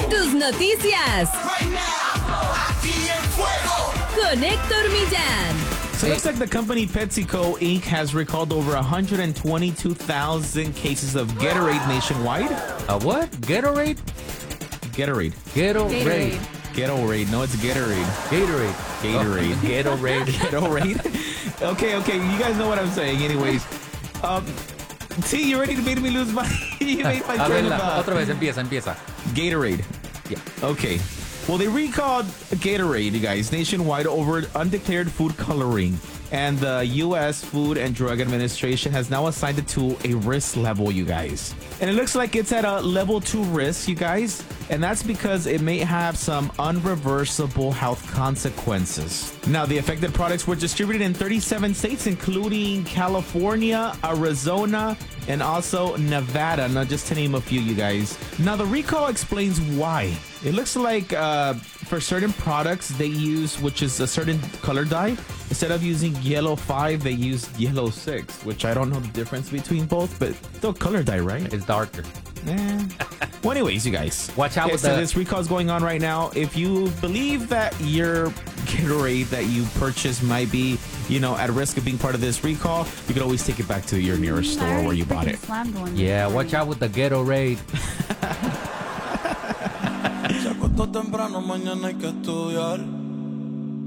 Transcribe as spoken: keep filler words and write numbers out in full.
tus noticias con Héctor Millán. So it looks like the company PepsiCo Incorporated has recalled over one hundred twenty-two thousand cases of Gatorade nationwide. A what? Gatorade? Gatorade. Gatorade. Gatorade. No, it's Gatorade. Gatorade. Gatorade. Oh, Gatorade. Gatorade. Okay, okay. You guys know what I'm saying. Anyways. Um, see, you already made me lose my... you made my train of thought. Otra vez, empieza, empieza. Gatorade. Yeah. Okay. Well, they recalled Gatorade, you guys, nationwide over undeclared food coloring. And the U S Food and Drug Administration has now assigned it to a risk level, you guys. And it looks like it's at a level two risk, you guys. And that's because it may have some unreversible health consequences. Now, the affected products were distributed in thirty-seven states, including California, Arizona, and also Nevada. Now, just to name a few, you guys. Now, the recall explains why. It looks like uh, for certain products, they use, which is a certain color dye. Instead of using yellow five, they use yellow six, which I don't know the difference between both, but still color dye, right? It's darker. Eh. Well, anyways, you guys. Watch out okay, with so the... this recall is going on right now. If you believe that your Gatorade that you purchased might be, you know, at risk of being part of this recall, you can always take it back to your nearest Mm, store where you bought it. Yeah, watch out with the Gatorade. Se acostó temprano, mañana hay que estudiar.